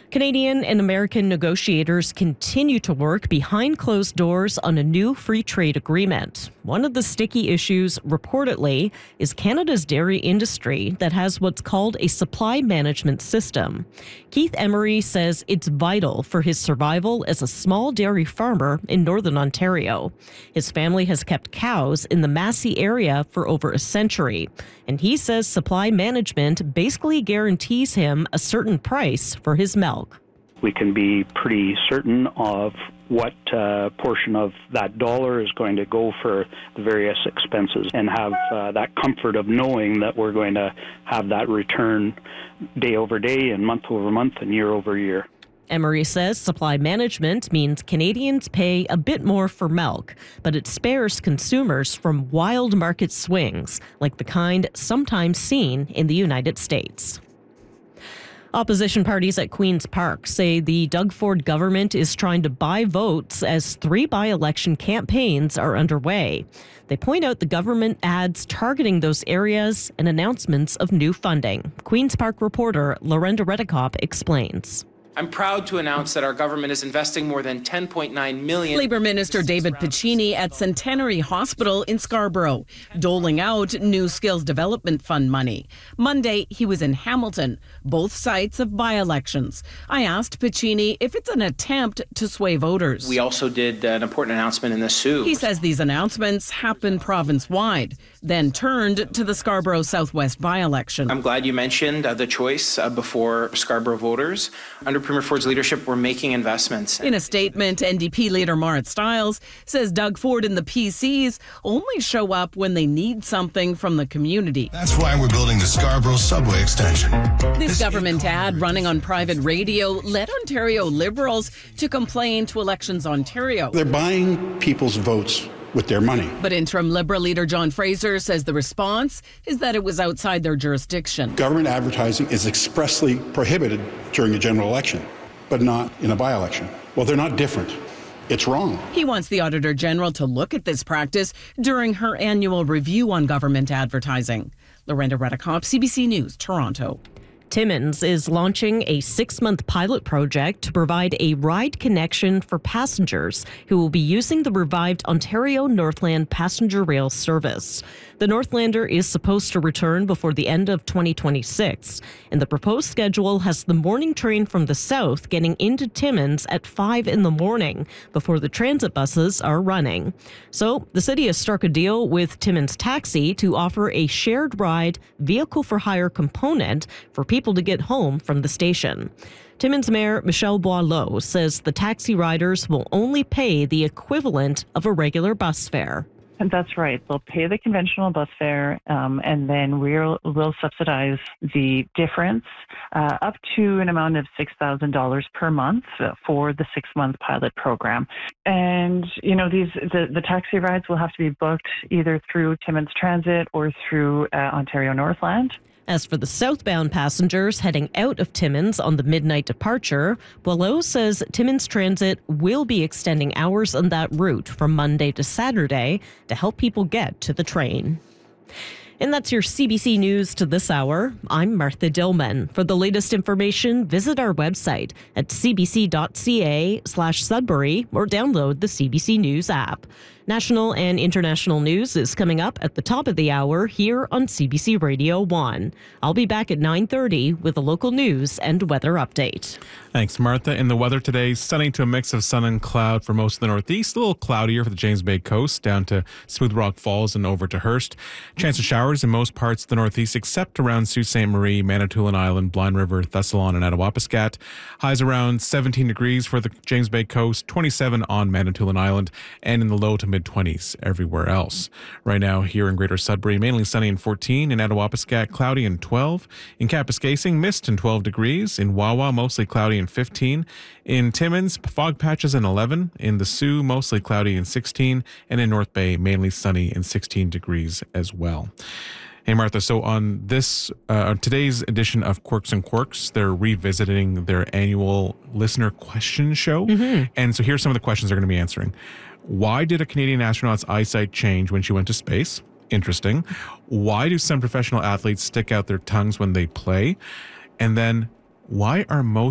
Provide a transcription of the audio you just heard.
Canadian and American negotiators continue to work behind closed doors on a new free trade agreement. One of the sticky issues, reportedly, is Canada's dairy industry that has what's called a supply management system. Keith Emery says it's vital for his survival as a small dairy farmer in Northern Ontario. His family has kept cows in the Massey area for over a century, and he says supply management basically guarantees him a certain price for his milk. We can be pretty certain of what portion of that dollar is going to go for the various expenses and have that comfort of knowing that we're going to have that return day over day and month over month and year over year. Emery says supply management means Canadians pay a bit more for milk, but it spares consumers from wild market swings, like the kind sometimes seen in the United States. Opposition parties at Queen's Park say the Doug Ford government is trying to buy votes as 3 by-election campaigns are underway. They point out the government ads targeting those areas and announcements of new funding. Queen's Park reporter Lorenda Redekop explains. I'm proud to announce that our government is investing more than $10.9 million. Labour Minister David Piccini at Centenary Hospital in Scarborough, doling out new Skills Development Fund money. Monday, he was in Hamilton, both sites of by-elections. I asked Piccini if it's an attempt to sway voters. We also did an important announcement in the Sioux. He says these announcements happen province-wide, then turned to the Scarborough Southwest by-election. I'm glad you mentioned the choice before Scarborough voters. Under Premier Ford's leadership, we're making investments. In a statement, NDP leader Marit Stiles says Doug Ford and the PCs only show up when they need something from the community. That's why we're building the Scarborough subway extension. This government ad running on private radio led Ontario Liberals to complain to Elections Ontario. They're buying people's votes with their money. But interim Liberal leader John Fraser says the response is that it was outside their jurisdiction. Government advertising is expressly prohibited during a general election, but not in a by-election. Well, they're not different. It's wrong. He wants the Auditor General to look at this practice during her annual review on government advertising. Lorenda Redekop, CBC News, Toronto. Timmins is launching a 6-month pilot project to provide a ride connection for passengers who will be using the revived Ontario Northland passenger rail service. The Northlander is supposed to return before the end of 2026, and the proposed schedule has the morning train from the south getting into Timmins at 5 in the morning before the transit buses are running. So the city has struck a deal with Timmins Taxi to offer a shared ride vehicle for hire component for people to get home from the station. Timmins Mayor Michelle Boileau says the taxi riders will only pay the equivalent of a regular bus fare. And that's right. They'll pay the conventional bus fare, and then we'll subsidize the difference up to an amount of $6,000 per month for the 6-month pilot program. And the taxi rides will have to be booked either through Timmins Transit or through Ontario Northland. As for the southbound passengers heading out of Timmins on the midnight departure, Boileau says Timmins Transit will be extending hours on that route from Monday to Saturday to help people get to the train. And that's your CBC News to this hour. I'm Martha Dillman. For the latest information, visit our website at cbc.ca/Sudbury or download the CBC News app. National and international news is coming up at the top of the hour here on CBC Radio 1. I'll be back at 9:30 with a local news and weather update. Thanks, Martha. In the weather today, sunny to a mix of sun and cloud for most of the northeast. A little cloudier for the James Bay coast, down to Smooth Rock Falls and over to Hearst. Chance of showers in most parts of the northeast, except around Sault Ste. Marie, Manitoulin Island, Blind River, Thessalon, and Attawapiskat. Highs around 17 degrees for the James Bay coast, 27 on Manitoulin Island, and in the low to mid-20s everywhere else. Right now, here in Greater Sudbury, mainly sunny and 14. In Attawapiskat, cloudy and 12. In Kapuskasing, mist and 12 degrees. In Wawa, mostly cloudy and 15. In Timmins, fog patches and 11. In the Sioux, mostly cloudy and 16. And in North Bay, mainly sunny and 16 degrees as well. Hey, Martha, so on this today's edition of Quirks and Quirks, they're revisiting their annual listener question show. And so here's some of the questions they're going to be answering. Why did a Canadian astronaut's eyesight change when she went to space? Interesting. Why do some professional athletes stick out their tongues when they play? And then, why are most